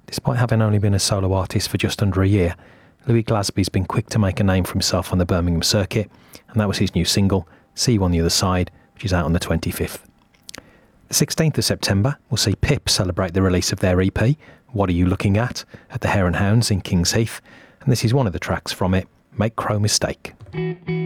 Despite having only been a solo artist for just under a year, Louis Glasby's been quick to make a name for himself on the Birmingham circuit, and that was his new single, See You on the Other Side, which is out on the 25th. The 16th of September will see Pip celebrate the release of their EP, What Are You Looking At the Hare and Hounds in Kings Heath, and this is one of the tracks from it, Make Crow Mistake.